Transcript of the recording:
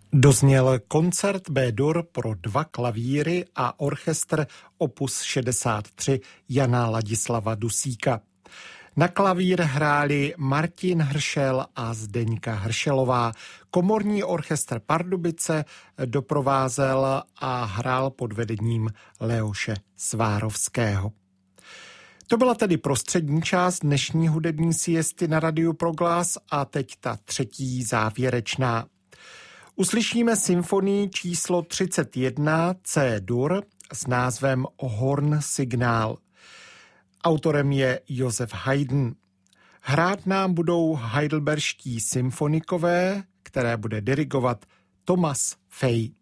Dozněl koncert B-dur pro 2 klavíry a orchestr opus 63 Jana Ladislava Dusíka. Na klavír hráli Martin Hršel a Zdeňka Hršelová. Komorní orchestr Pardubice doprovázel a hrál pod vedením Leoše Svárovského. To byla tedy prostřední část dnešní hudební siesty na Radiu Proglas a teď ta třetí závěrečná. Uslyšíme symfonii číslo 31 C-dur s názvem Horn Signál. Autorem je Josef Haydn. Hrát nám budou heidelberští symfonikové, které bude dirigovat Thomas Fey.